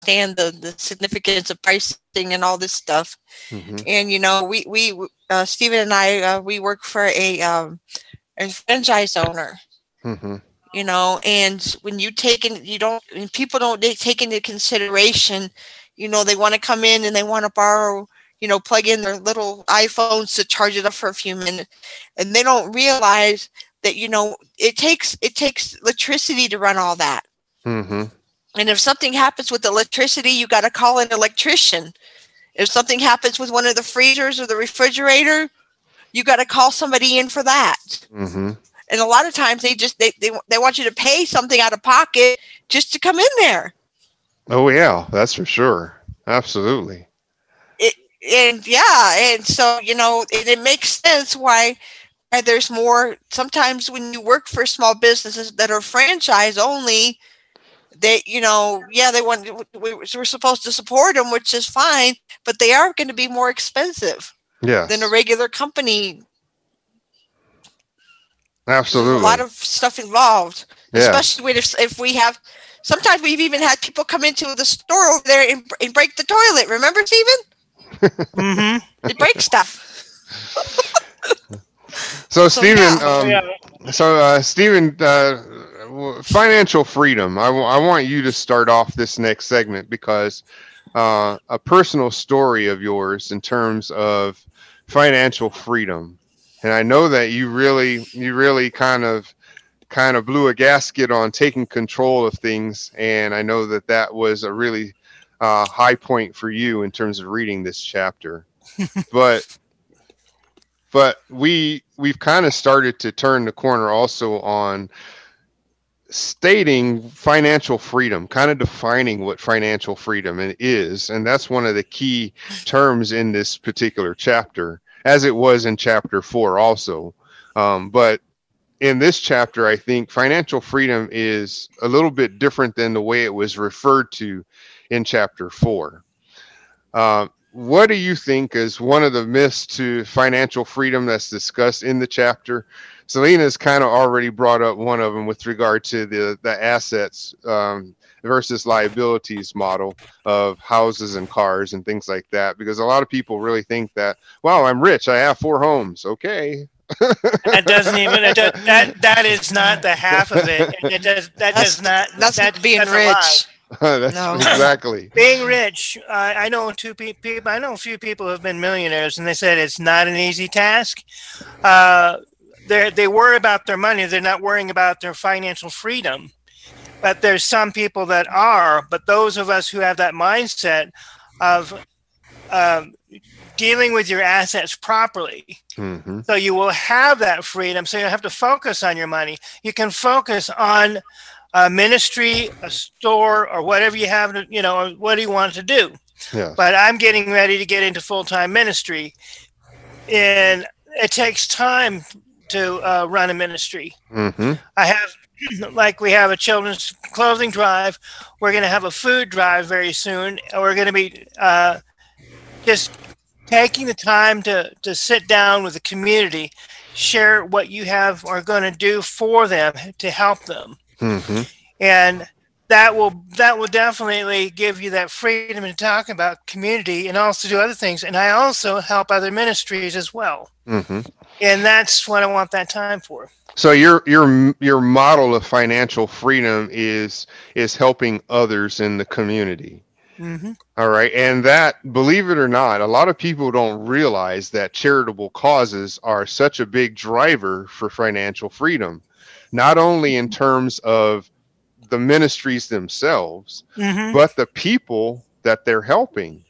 understand the significance of pricing and all this stuff. Mm-hmm. And we Stephen and I we work for a franchise owner. Mm-hmm. And when when people don't take into consideration, they want to come in and they want to borrow, plug in their little iPhones to charge it up for a few minutes, and they don't realize that it takes electricity to run all that. Mm-hmm. And if something happens with electricity, you got to call an electrician. If something happens with one of the freezers or the refrigerator, you got to call somebody in for that. Mm-hmm. And a lot of times they want you to pay something out of pocket just to come in there. Oh yeah, that's for sure. Absolutely. And so it makes sense why there's more. Sometimes when you work for small businesses that are franchise only, they we're supposed to support them, which is fine, but they are going to be more expensive than a regular company. Absolutely. There's a lot of stuff involved, especially if we have. Sometimes we've even had people come into the store over there and break the toilet. Remember, Stephen? Mm-hmm. They break stuff. So Stephen, Stephen, financial freedom. I want you to start off this next segment because a personal story of yours in terms of financial freedom. And I know that you really kind of blew a gasket on taking control of things. And I know that was a really high point for you in terms of reading this chapter. but we've kind of started to turn the corner also on stating financial freedom, kind of defining what financial freedom is. And that's one of the key terms in this particular chapter, as it was in chapter 4 also. But in this chapter, I think financial freedom is a little bit different than the way it was referred to in chapter 4. What do you think is one of the myths to financial freedom that's discussed in the chapter? Selena's kind of already brought up one of them with regard to the assets versus liabilities model of houses and cars and things like that, because a lot of people really think that, wow, I'm rich, I have 4 homes. Okay. That doesn't even that is not the half of it. That's being rich. That's no. Exactly. Being rich. I know 2 people. I know a few people who have been millionaires, and they said it's not an easy task. They worry about their money. They're not worrying about their financial freedom. But there's some people that are. But those of us who have that mindset of dealing with your assets properly, mm-hmm. so you will have that freedom. So you don't have to focus on your money. You can focus on a ministry, a store, or whatever you have, or what do you want to do? Yeah. But I'm getting ready to get into full-time ministry, and it takes time to run a ministry. Mm-hmm. We have a children's clothing drive. We're going to have a food drive very soon. We're going to be just taking the time to sit down with the community, share what you are going to do for them to help them. Mm-hmm. And that will definitely give you that freedom to talk about community and also do other things. And I also help other ministries as well. Mm-hmm. And that's what I want that time for. So your model of financial freedom is helping others in the community. Mm-hmm. All right. And that, believe it or not, a lot of people don't realize that charitable causes are such a big driver for financial freedom. Not only in terms of the ministries themselves, mm-hmm. but the people that they're helping.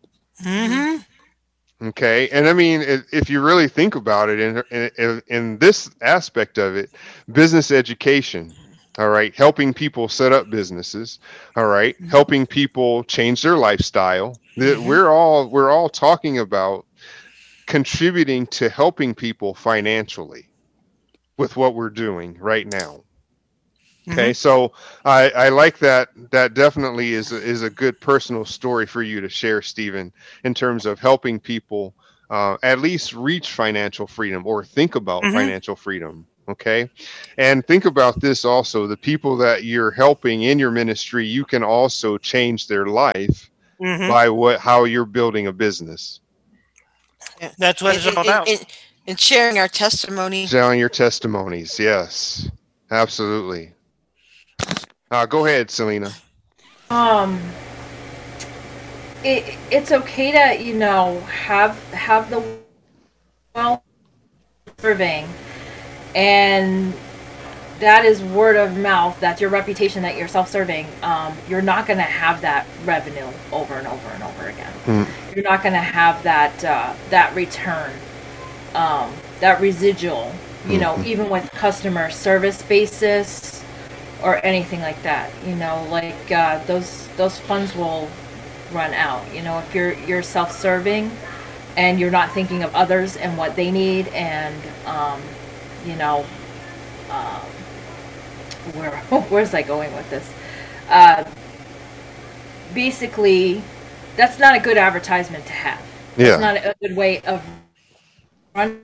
Mm-hmm. Okay. And I mean, if you really think about it in this aspect of it, business education, all right, helping people set up businesses, all right, mm-hmm. helping people change their lifestyle. Mm-hmm. We're all talking about contributing to helping people financially with what we're doing right now. Okay, mm-hmm. So I like that. That definitely is a good personal story for you to share, Stephen, in terms of helping people at least reach financial freedom or think about mm-hmm. financial freedom. Okay. And think about this also, the people that you're helping in your ministry, you can also change their life by how you're building a business. Yeah. That's what it's all about. And sharing our testimony. Sharing your testimonies. Yes, absolutely. Go ahead, Selena. It's okay to, you know, have the well serving, and that is word of mouth. That's your reputation that you're self-serving. You're not going to have that revenue over and over and over again. You're not going to have that return, that residual. You know, even with customer service basis or anything like that. You know, like those funds will run out. You know, if you're self-serving and you're not thinking of others and what they need, and you know, where's I going with this? Basically, that's not a good advertisement to have. Yeah. It's not a good way of running.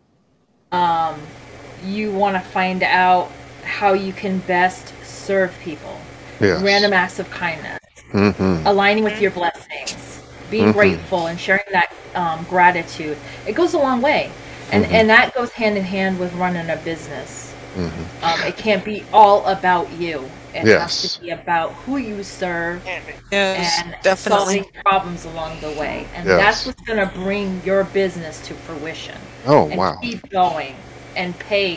You want to find out how you can best serve people. Yes. Random acts of kindness. Aligning with your blessings. Being grateful and sharing that gratitude. It goes a long way. And that goes hand in hand with running a business. It can't be all about you. It has to be about who you serve, and definitely solving problems along the way. And that's what's going to bring your business to fruition. Oh, and wow. keep going and pay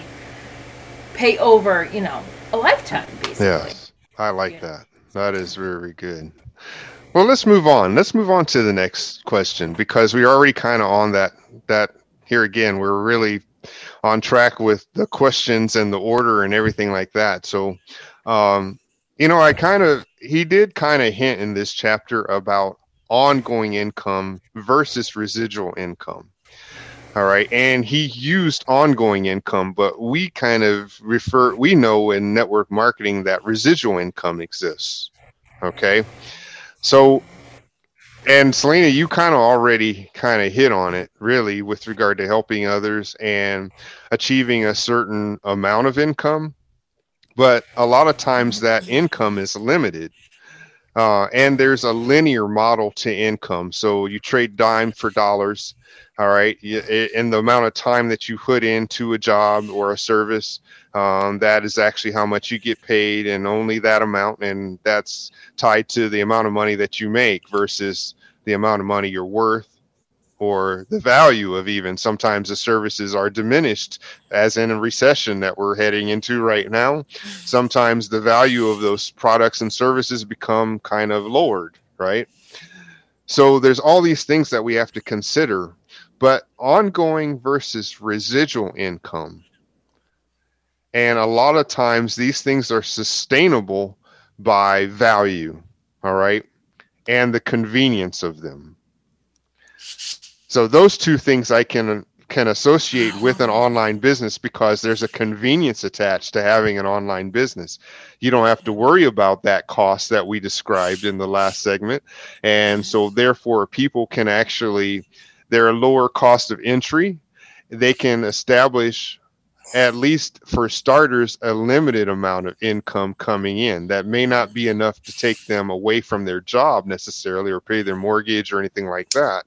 over, you know, a lifetime, basically. Yes, I like that. That is very good. Well, let's move on. Let's move on to the next question, because we're already kind of on that here again. We're really on track with the questions and the order and everything like that. So, you know, he did kind of hint in this chapter about ongoing income versus residual income. All right. And he used ongoing income, but we kind of we know in network marketing that residual income exists. Okay. So, and Selena, you kind of already kind of hit on it really with regard to helping others and achieving a certain amount of income. But a lot of times that income is limited. And there's a linear model to income. So you trade dime for dollars. All right. In the amount of time that you put into a job or a service, that is actually how much you get paid, and only that amount. And that's tied to the amount of money that you make versus the amount of money you're worth, or the value of even. Sometimes the services are diminished, as in a recession that we're heading into right now. Sometimes the value of those products and services become kind of lowered, right? So there's all these things that we have to consider. But ongoing versus residual income. And a lot of times these things are sustainable by value, all right, and the convenience of them. So those two things I can associate with an online business, because there's a convenience attached to having an online business. You don't have to worry about that cost that we described in the last segment. And so therefore people can actually, they're a lower cost of entry. They can establish, at least for starters, a limited amount of income coming in that may not be enough to take them away from their job necessarily, or pay their mortgage or anything like that.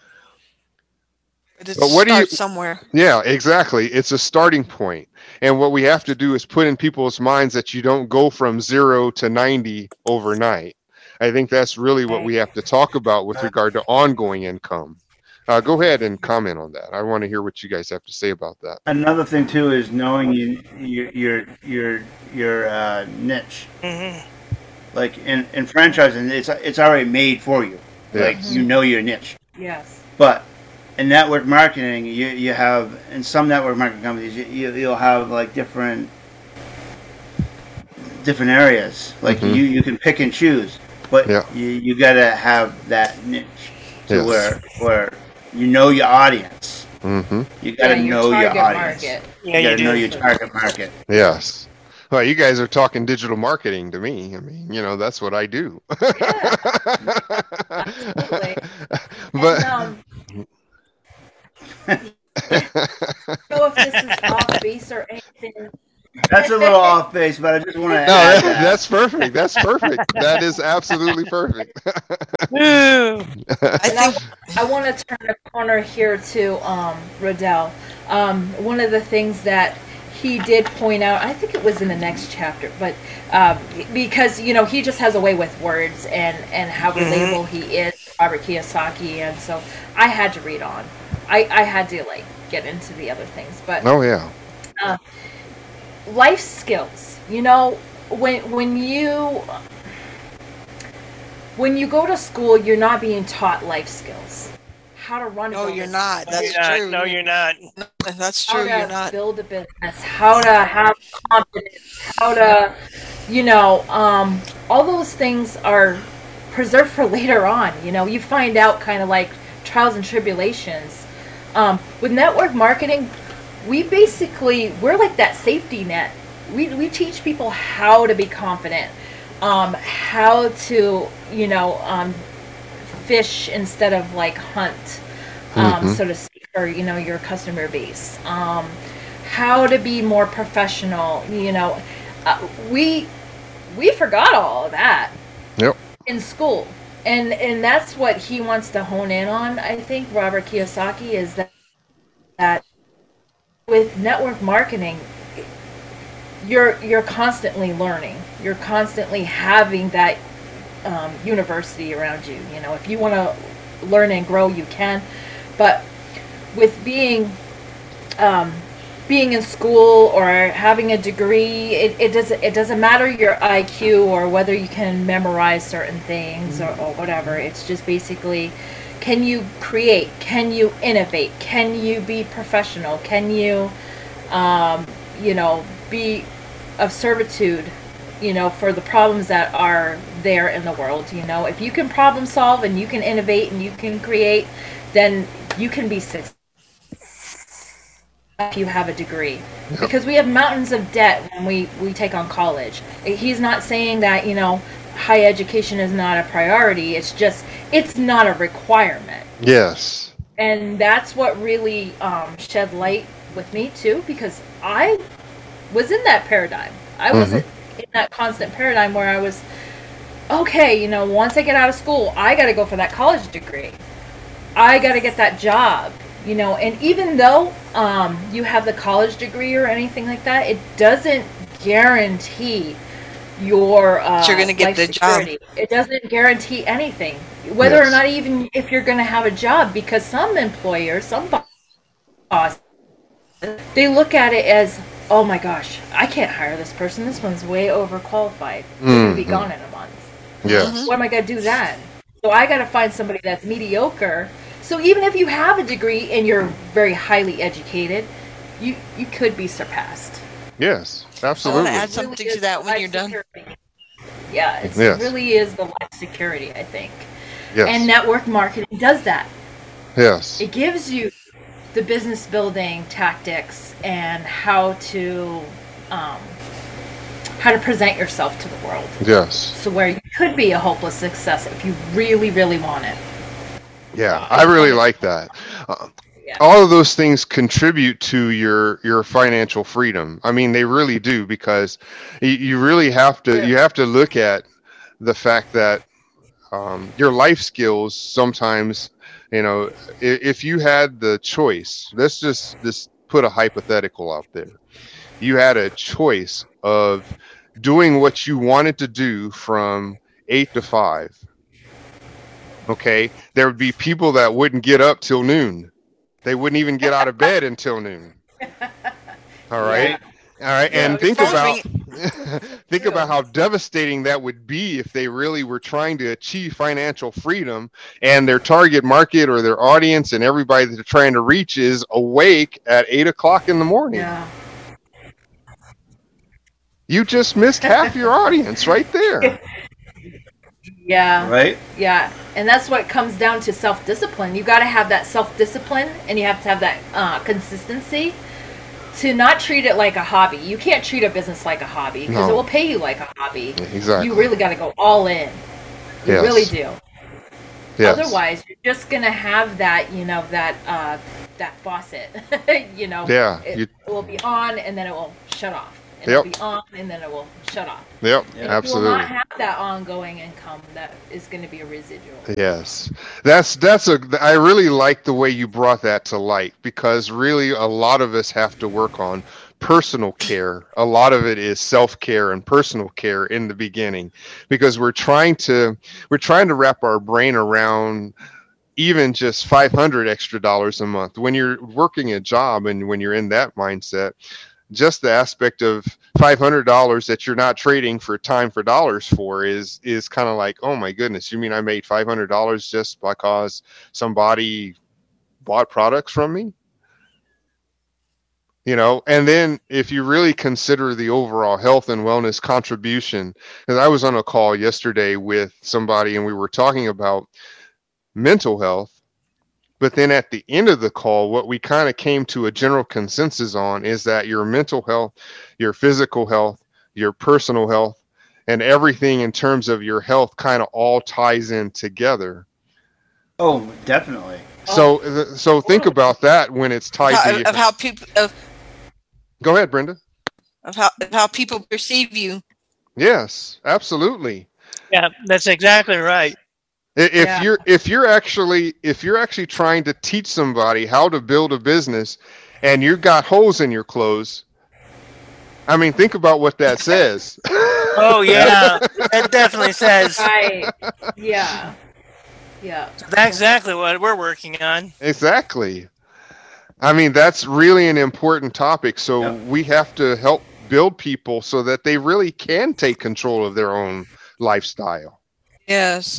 But what do you somewhere? Yeah, exactly. It's a starting point. And what we have to do is put in people's minds that you don't go from 0 to 90 overnight. I think that's really what we have to talk about with regard to ongoing income. Go ahead and comment on that. I want to hear what you guys have to say about that. Another thing too is knowing your niche. Like in franchising, it's already made for you. Yes. Like you know your niche. Yes. But in network marketing, you have, in some network marketing companies, you'll have like different areas. Like you can pick and choose, but you gotta have that niche to where you know your audience. You gotta know your audience. Market. Yeah, you gotta know your target market. Yes. Well, you guys are talking digital marketing to me. I mean, you know, that's what I do. Yeah. Absolutely. But I don't know if this is off base or anything That's a little off base, but I just want to add that. That's perfect. That's perfect. That is absolutely perfect. I want to turn a corner here to Rodell. One of the things that he did point out, I think it was in the next chapter, but because he just has a way with words and how relatable he is, Robert Kiyosaki, and so I had to read on. I had to get into the other things, but life skills. When you go to school, you're not being taught life skills. How to run a business. No, you're not. That's true. No, you're not. That's true. You're not. Build a business. How to have confidence. How to, all those things are preserved for later on. You find out kind of like trials and tribulations. With network marketing, we're like that safety net. We teach people how to be confident, how to, fish instead of hunt, so to speak, for your customer base. How to be more professional. We forgot all of that. Yep. In school, and that's what he wants to hone in on. I think Robert Kiyosaki is that with network marketing, you're constantly learning. You're constantly having that university around you. If you want to learn and grow, you can. But with being in school or having a degree, it doesn't matter your IQ or whether you can memorize certain things or whatever. It's just basically, can you create? Can you innovate? Can you be professional? Can you, be of servitude, for the problems that are there in the world. If you can problem solve and you can innovate and you can create, then you can be successful if you have a degree. Yep. Because we have mountains of debt when we take on college. He's not saying that, high education is not a priority. It's just, it's not a requirement. Yes. And that's what really shed light with me too, because I was in that paradigm. I wasn't in that constant paradigm where I was, okay, once I get out of school, I got to go for that college degree. I got to get that job, and even though you have the college degree or anything like that, it doesn't guarantee your you're going to get the security. Job. It doesn't guarantee anything, whether or not even if you're going to have a job, because some employers, some bosses, they look at it as, oh my gosh, I can't hire this person. This one's way overqualified. They're going to be gone in a month. Yes. What am I going to do then? So I got to find somebody that's mediocre. So even if you have a degree and you're very highly educated, you could be surpassed. Yes, absolutely. I want to add something to that when you're done. Yeah, it really is the life security, I think. Yes. And network marketing does that. Yes. It gives you the business building tactics and how to present yourself to the world. Yes. So where you could be a hopeless success if you really, really want it. Yeah, I really like that. All of those things contribute to your financial freedom. I mean, they really do, because you really have to look at the fact that your life skills sometimes, if you had the choice, let's just put a hypothetical out there. You had a choice of doing what you wanted to do from 8 to 5. Okay, there would be people that wouldn't get up till noon. They wouldn't even get out of bed until noon. All right. Yeah. All right. Yeah, and think about how devastating that would be if they really were trying to achieve financial freedom and their target market or their audience and everybody that they're trying to reach is awake at 8 o'clock in the morning. Yeah. You just missed half your audience right there. Yeah. Right? Yeah. And that's what comes down to self-discipline. You got to have that self-discipline, and you have to have that consistency to not treat it like a hobby. You can't treat a business like a hobby because it will pay you like a hobby. Exactly. You really got to go all in. You really do. Yes. Otherwise, you're just going to have that, that faucet, Yeah. It will be on and then it will shut off. It'll be on and then it will shut off. Yep, absolutely. You will not have that ongoing income that is going to be a residual. Yes, I really like the way you brought that to light, because really a lot of us have to work on personal care. A lot of it is self-care and personal care in the beginning, because we're trying to wrap our brain around even just $500 extra a month. When you're working a job and when you're in that mindset, just the aspect of $500 that you're not trading for time for dollars for is kind of like, oh my goodness, you mean I made $500 just because somebody bought products from me? And then if you really consider the overall health and wellness contribution, because I was on a call yesterday with somebody and we were talking about mental health, but then at the end of the call, what we kind of came to a general consensus on is that your mental health, your physical health, your personal health, and everything in terms of your health kind of all ties in together. Oh, definitely. So think about that when it's tied to how people. Go ahead, Brenda. Of how people perceive you. Yes, absolutely. Yeah, that's exactly right. If you're actually trying to teach somebody how to build a business and you've got holes in your clothes, I mean, think about what that says. Oh yeah, it definitely says. Right. Yeah. Yeah. That's exactly what we're working on. Exactly. I mean, that's really an important topic. So we have to help build people so that they really can take control of their own lifestyle. Yes.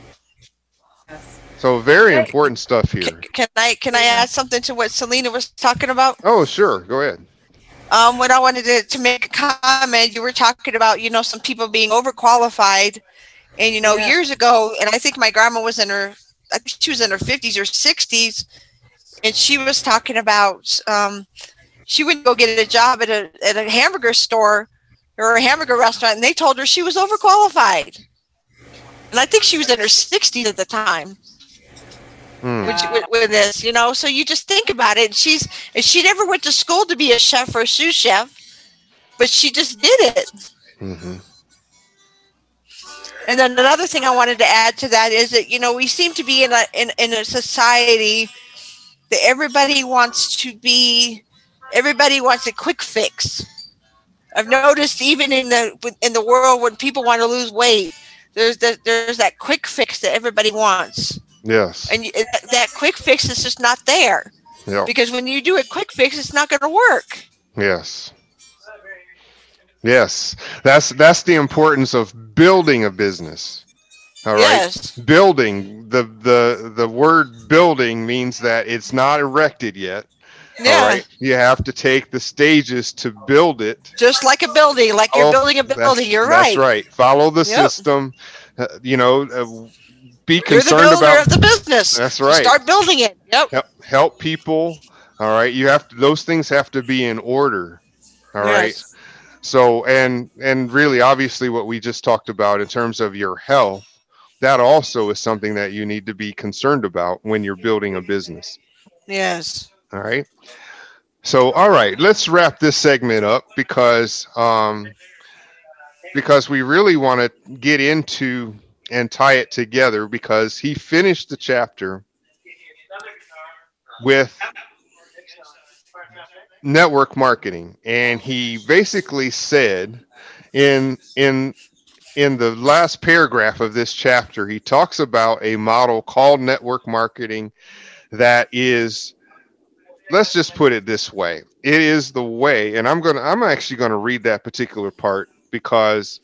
So very important stuff here. Can I add something to what Selena was talking about? Oh, sure. Go ahead. When I wanted to make a comment, you were talking about, some people being overqualified. And, years ago, and I think my grandma was I think she was in her 50s or 60s, and she was talking about she would go get a job at a hamburger store or a hamburger restaurant, and they told her she was overqualified. And I think she was in her 60s at the time. With this, so you just think about it. She never went to school to be a chef or a sous chef, but she just did it. Mm-hmm. And then another thing I wanted to add to that is that we seem to be in a society that everybody wants a quick fix. I've noticed even in the world when people want to lose weight, there's that quick fix that everybody wants. Yes. And that quick fix is just not there. Yep. Because when you do a quick fix, it's not going to work. Yes. Yes. That's the importance of building a business. All right. Yes. Building. The word building means that it's not erected yet. Yeah. All right. You have to take the stages to build it. Just like a building, like you're building a building. You're right. That's right. Follow the system. Be concerned You're the builder about of the business. That's right. Start building it. Yep. Help people. All right. Those things have to be in order. All right. So, and really, obviously, what we just talked about in terms of your health, that also is something that you need to be concerned about when you're building a business. Yes. All right. So, all right, let's wrap this segment up because we really want to get into and tie it together, because he finished the chapter with network marketing, and he basically said in the last paragraph of this chapter, he talks about a model called network marketing that is, let's just put it this way, it is the way, and I'm actually going to read that particular part because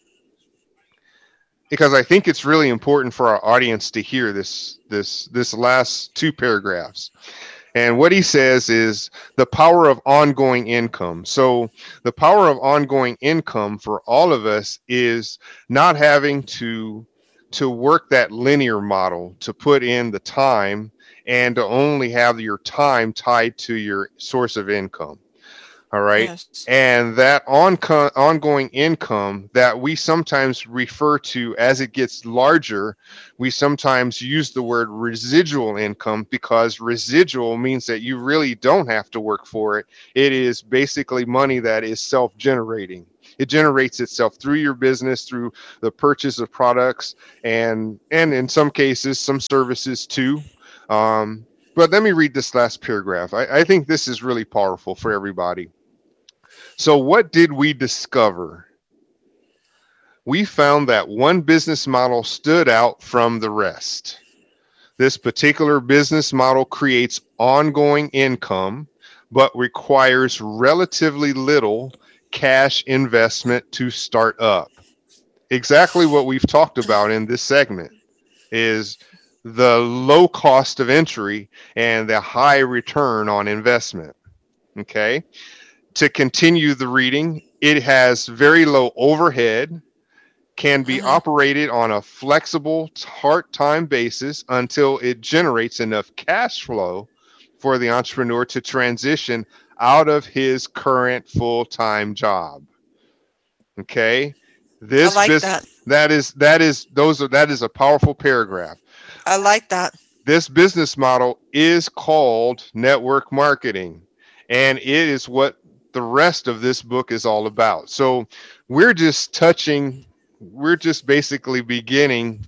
I think it's really important for our audience to hear this last two paragraphs. And what he says is the power of ongoing income. So the power of ongoing income for all of us is not having to work that linear model, to put in the time and to only have your time tied to your source of income. All right. Yes. And that ongoing income that we sometimes refer to as it gets larger, we sometimes use the word residual income, because residual means that you really don't have to work for it. It is basically money that is self-generating. It generates itself through your business, through the purchase of products, and in some cases, some services too. But let me read this last paragraph. I think this is really powerful for everybody. So what did we discover? We found that one business model stood out from the rest. This particular business model creates ongoing income, but requires relatively little cash investment to start up. Exactly what we've talked about in this segment is the low cost of entry and the high return on investment. Okay. To continue the reading, it has very low overhead, can be operated on a flexible part-time basis until it generates enough cash flow for the entrepreneur to transition out of his current full-time job. Okay, this I like that. That is a powerful paragraph. I like that. This business model is called network marketing, and it is what the rest of this book is all about. So we're just basically beginning.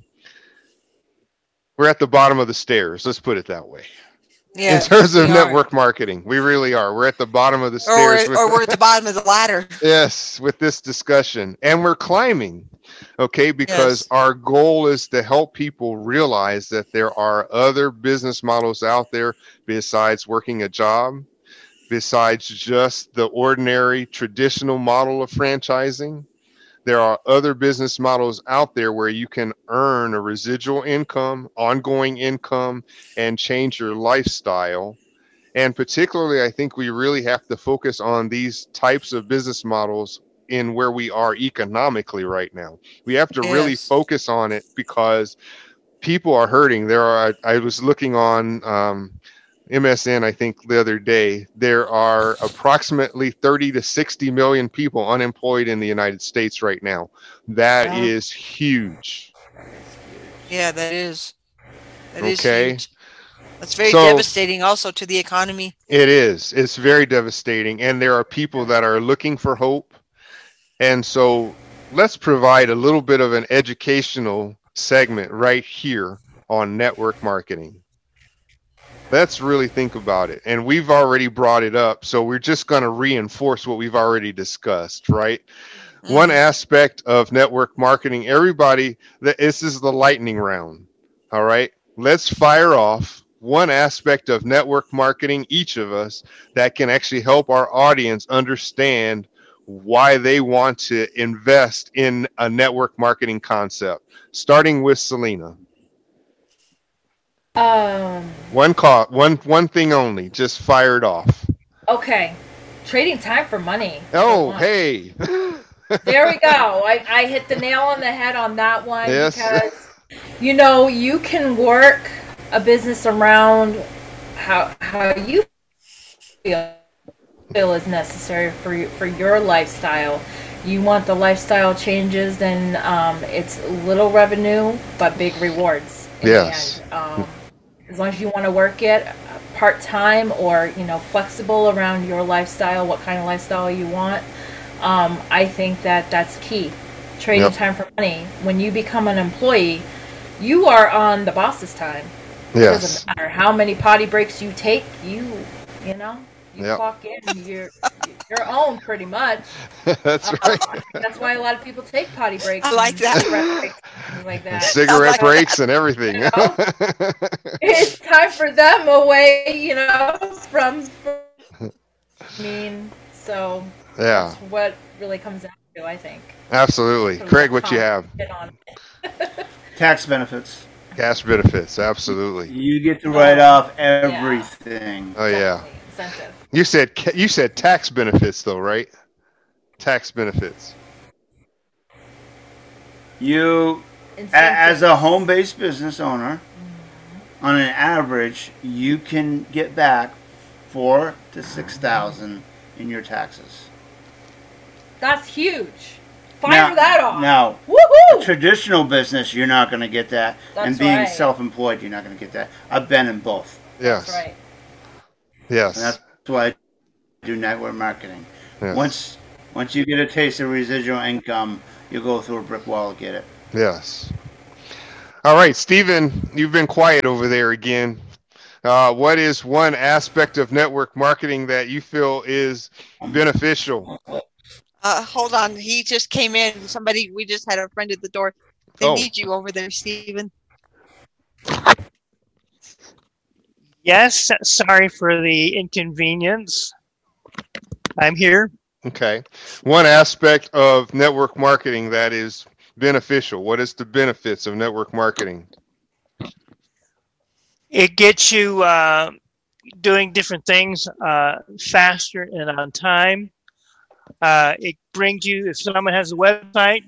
We're at the bottom of the stairs. Let's put it that way. Yeah, in terms of network marketing, we really are. We're at the bottom of the stairs. Or we're at the bottom of the ladder. Yes, with this discussion. And we're climbing, okay? Because our goal is to help people realize that there are other business models out there besides working a job, besides just the ordinary traditional model of franchising. There are other business models out there where you can earn a residual income, ongoing income, and change your lifestyle. And particularly, I think we really have to focus on these types of business models in where we are economically right now. We have to really focus on it because people are hurting. I was looking on MSN, I think the other day, there are approximately 30 to 60 million people unemployed in the United States right now. That is huge. Yeah, that is. That is huge. That's very devastating also to the economy. It is. It's very devastating. And there are people that are looking for hope. And so let's provide a little bit of an educational segment right here on network marketing. Let's really think about it. And we've already brought it up, so we're just going to reinforce what we've already discussed, right? One aspect of network marketing, everybody, this is the lightning round, all right? Let's fire off one aspect of network marketing, each of us, that can actually help our audience understand why they want to invest in a network marketing concept, starting with Selena. One thing only. Just fire it off. Okay, trading time for money. Oh, hey. There we go. I hit the nail on the head on that one. Yes. Because you can work a business around how you feel is necessary for your lifestyle. You want the lifestyle changes, then it's little revenue but big rewards. Yes. As long as you want to work it part-time or flexible around your lifestyle, what kind of lifestyle you want, I think that's key. Trading time for money. When you become an employee, you are on the boss's time. Yes. It doesn't matter how many potty breaks you take, you clock in, you're your own pretty much. That's right. That's why a lot of people take potty breaks. I like that. Like that. Cigarette breaks and everything. It's time for them away, from so that's what really comes down to, I think. Absolutely. So Craig, what you have? Tax benefits. Cash benefits, absolutely. You get to write off everything. Oh yeah. Incentive. You said tax benefits though, right? Tax benefits. You, as a home-based business owner, on an average, you can get back $4,000 to $6,000 in your taxes. That's huge. Fire that off. Now, woohoo! Traditional business, you're not going to get that. That's and being right. self-employed, you're not going to get that. I've been in both. Yes. That's right. Yes. And that's why I do network marketing. Yes. Once you get a taste of residual income, you'll go through a brick wall to get it. Yes. All right, Stephen, you've been quiet over there again. What is one aspect of network marketing that you feel is beneficial? Hold on. He just came in. We just had a friend at the door. They need you over there, Stephen. Yes, sorry for the inconvenience. I'm here. Okay. One aspect of network marketing that is beneficial. What is the benefits of network marketing? It gets you doing different things faster and on time. It brings you, if someone has a website,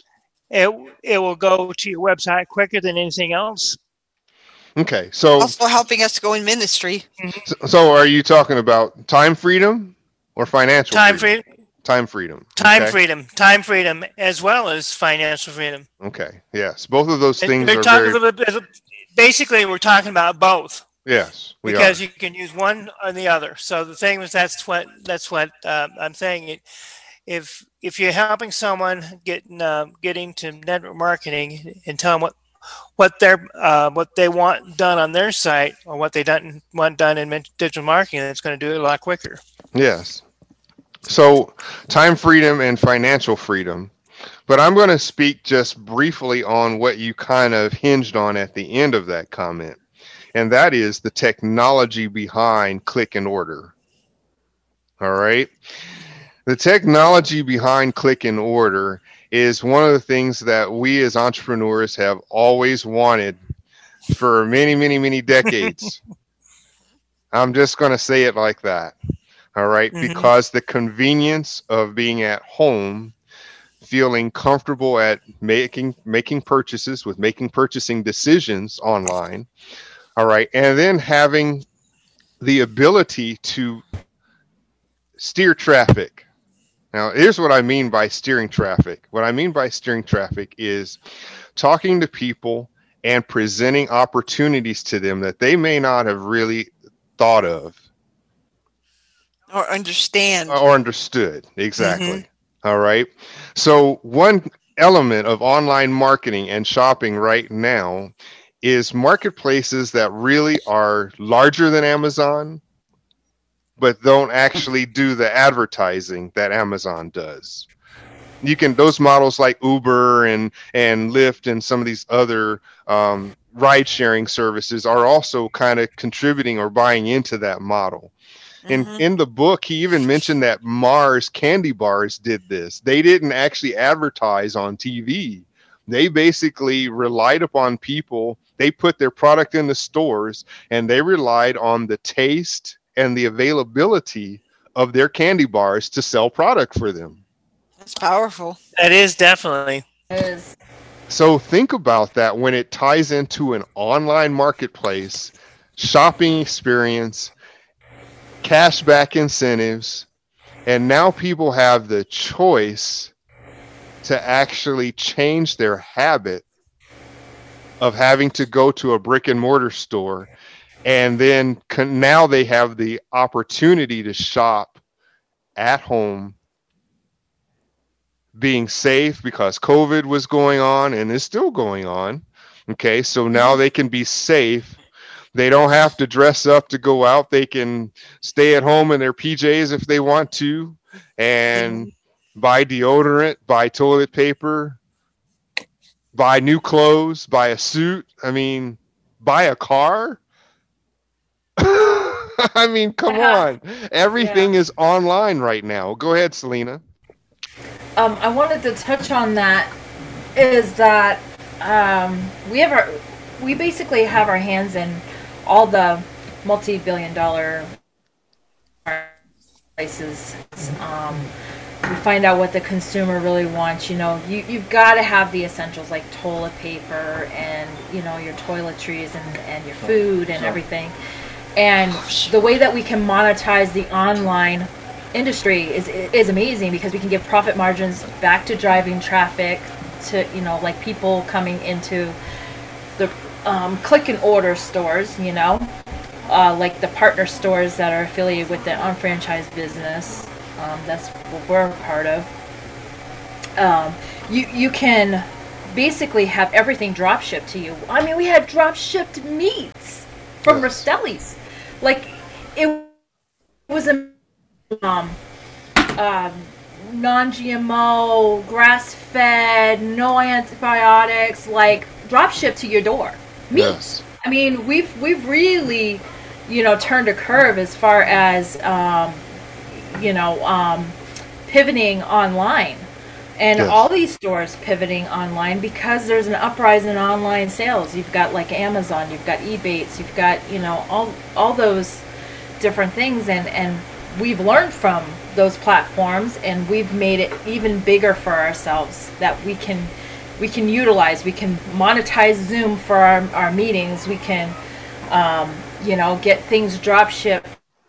it will go to your website quicker than anything else. Okay, so also helping us go in ministry. So are you talking about time freedom or financial freedom? Time freedom. Time freedom, as well as financial freedom. Okay. Yes, both of those things are very. Basically, we're talking about both. Yes, because you can use one or the other. So the thing was, that's what I'm saying. If you're helping someone getting to network marketing and tell them what they want done on their site or what they want done in digital marketing, it's going to do it a lot quicker. Yes. So time freedom and financial freedom. But I'm going to speak just briefly on what you kind of hinged on at the end of that comment. And that is the technology behind click and order. All right. The technology behind click and order is one of the things that we as entrepreneurs have always wanted for many, many, many decades. I'm just going to say it like that. All right. Mm-hmm. Because the convenience of being at home, feeling comfortable at making purchases, with making purchasing decisions online. All right. And then having the ability to steer traffic. Now, here's what I mean by steering traffic. What I mean by steering traffic is talking to people and presenting opportunities to them that they may not have really thought of. Or understand. Or understood. Exactly. Mm-hmm. All right. So one element of online marketing and shopping right now is marketplaces that really are larger than Amazon, but don't actually do the advertising that Amazon does. Those models like Uber and Lyft and some of these other ride sharing services are also kind of contributing or buying into that model. Mm-hmm. In the book, he even mentioned that Mars candy bars did this. They didn't actually advertise on TV. They basically relied upon people. They put their product in the stores and they relied on the taste and the availability of their candy bars to sell product for them. That's powerful. That is definitely. It is. So think about that when it ties into an online marketplace, shopping experience, cashback incentives, and now people have the choice to actually change their habit of having to go to a brick and mortar store, and then now they have the opportunity to shop at home, being safe because COVID was going on and is still going on. Okay, so now they can be safe. They don't have to dress up to go out. They can stay at home in their PJs if they want to, and buy deodorant, buy toilet paper, buy new clothes, buy a suit. I mean, buy a car. I mean, come on. Everything is online right now. Go ahead, Selena. I wanted to touch on that is that we basically have our hands in all the multi-billion-dollar prices. We find out what the consumer really wants. You've got to have the essentials like toilet paper and your toiletries and your food and everything. And the way that we can monetize the online industry is amazing because we can give profit margins back to driving traffic to, you know, like people coming into the click and order stores, you know, like the partner stores that are affiliated with the unfranchised business. That's what we're a part of. You can basically have everything drop shipped to you. I mean, we had drop shipped meats from Rastelli's. Like, it was a non-GMO, grass-fed, no antibiotics, like drop shipped to your door. Meat. Yes. I mean, we've really, you know, turned a curve as far as pivoting online. And all these stores pivoting online because there's an uprising in online sales. You've got like Amazon, you've got Ebates, you've got, you know, all those different things, and we've learned from those platforms, and we've made it even bigger for ourselves that we can utilize. We can monetize Zoom for our meetings. We can get things drop shipped.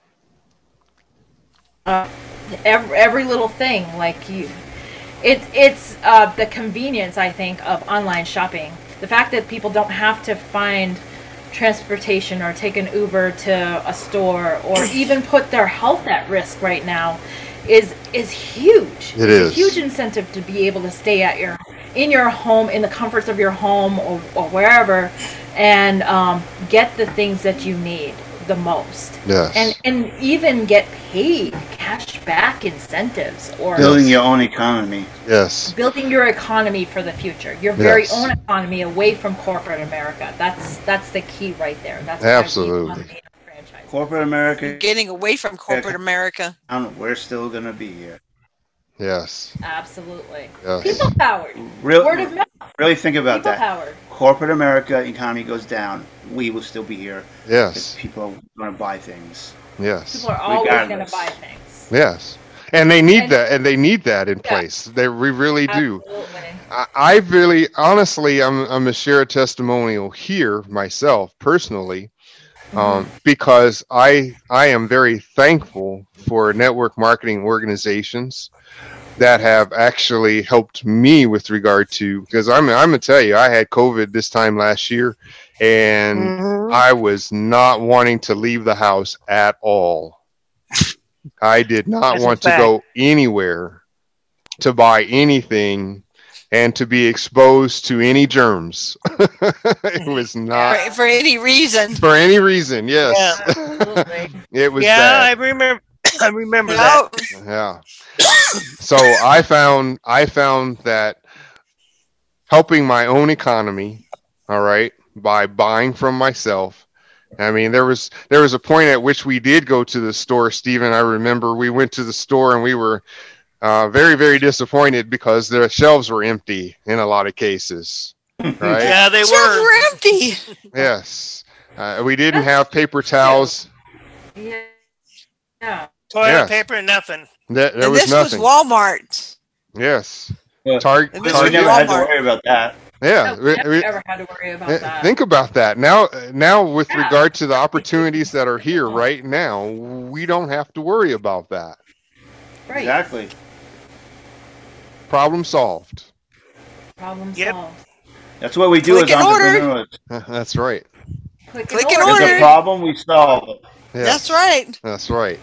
Every little thing, like you. It's the convenience, I think, of online shopping. The fact that people don't have to find transportation or take an Uber to a store or even put their health at risk right now is huge. It's a huge incentive to be able to stay in your home, in the comforts of your home or wherever, and get the things that you need the most. Yes. And even get paid cash back incentives or building your own economy. Yes. Building your economy for the future. Your very own economy away from corporate America. That's the key right there. That's absolutely. Corporate America. Getting away from corporate America. We're still gonna be here. Yes. Absolutely. Yes. People powered. Word of mouth. Really think about people that. Powered. Corporate America economy goes down, we will still be here. Yes. People are going to buy things. Yes. People are always going to buy things. Yes. And they need that in place. We really do. I really, honestly, I'm going to share a testimonial here myself personally, because I am very thankful for network marketing organizations that have actually helped me with regard to, because I'm going to tell you, I had COVID this time last year, and I was not wanting to leave the house at all. I did not want to go anywhere to buy anything and to be exposed to any germs. It was not for any reason. For any reason, yes. Yeah, it was bad. I remember that. Yeah. So I found that helping my own economy, all right, by buying from myself. I mean, there was a point at which we did go to the store, Stephen. I remember we went to the store and we were very, very disappointed because the shelves were empty in a lot of cases. Right? Yeah, they shelves were empty. Yes. We didn't have paper towels. Yeah. Toilet paper, nothing. There was nothing. Was Walmart. Yes. Target. We never had to worry about that. Yeah, we never had to worry about that. Think about that. Now, with regard to the opportunities that are here right now, we don't have to worry about that. Right. Exactly. Problem solved. Problem solved. That's what we do as entrepreneurs. That's right. Click and order. There's a problem, we solve it. Yes. That's right. That's right.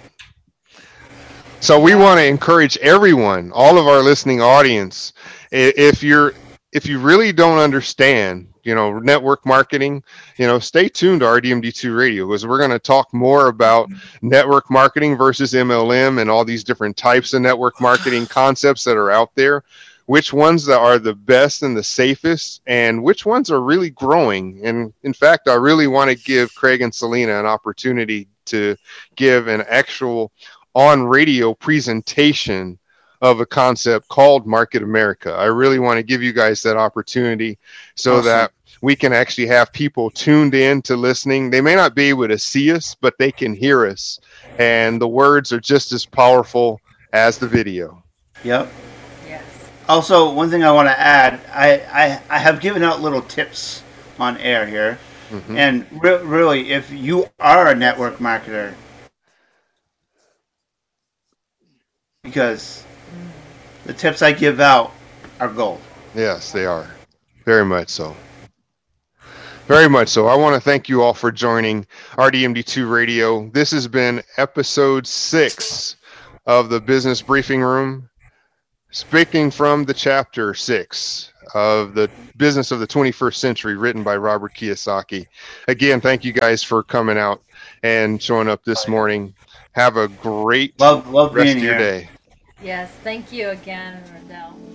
So we want to encourage everyone, all of our listening audience, if you really don't understand, network marketing, stay tuned to RDMD2 Radio, because we're going to talk more about network marketing versus MLM and all these different types of network marketing concepts that are out there, which ones that are the best and the safest, and which ones are really growing. And in fact, I really want to give Craig and Selena an opportunity to give an actual on-radio presentation of a concept called Market America. I really want to give you guys that opportunity so that we can actually have people tuned in to listening. They may not be able to see us, but they can hear us. And the words are just as powerful as the video. Yep. Yes. Also, one thing I want to add, I have given out little tips on air here. Mm-hmm. And really, if you are a network marketer, because the tips I give out are gold. Yes, they are. Very much so. Very much so. I want to thank you all for joining RDMD2 Radio. This has been episode 6 of the Business Briefing Room, speaking from the chapter 6 of the Business of the 21st Century, written by Robert Kiyosaki. Again, thank you guys for coming out and showing up this morning. Have a great love rest being of your here. day. Yes, thank you again, Rendell.